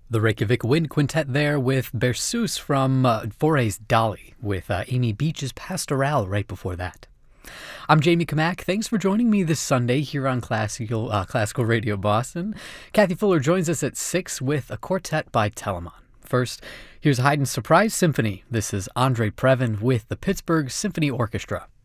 The Reykjavik Wind Quintet there with Berceus from Foray's Dolly, with Amy Beach's Pastoral right before that. I'm Jamie Kamak. Thanks for joining me this Sunday here on Classical Radio Boston. Kathy Fuller joins us at 6 with a quartet by Telemann. First, here's Haydn's Surprise Symphony. This is Andre Previn with the Pittsburgh Symphony Orchestra.